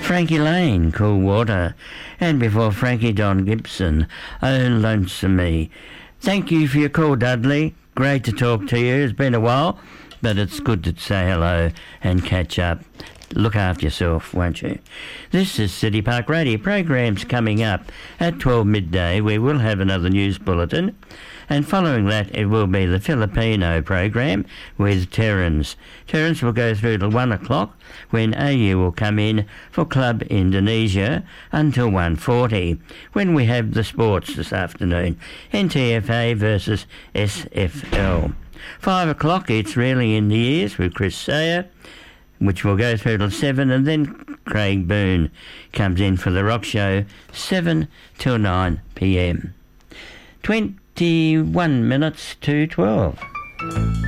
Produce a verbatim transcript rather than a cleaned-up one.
Frankie Lane, Cool Water. And before Frankie, Don Gibson, Oh Lonesome Me. Thank you for your call, Dudley. Great to talk to you. It's been a while, but it's good to say hello and catch up. Look after yourself, won't you? This is City Park Radio. Programs coming up at twelve midday. We will have another news bulletin. And following that, it will be the Filipino program with Terence. Terence will go through till one o'clock when A U will come in for Club Indonesia until one forty, when we have the sports this afternoon. N T F A versus S F L. Five o'clock, it's really in the ears with Chris Sayer, which will go through till seven, and then Craig Boone comes in for the rock show, seven till nine p.m. twenty-one minutes to twelve.